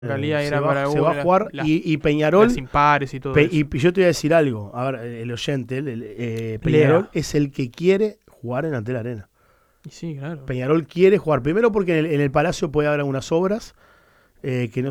Galía era se va a jugar y Peñarol. Las impares y todo eso. Y yo te voy a decir algo. A ver, el oyente, Peñarol es el que quiere jugar en Antel Arena. Y sí, claro. Peñarol quiere jugar. Primero porque en el Palacio puede haber algunas obras que no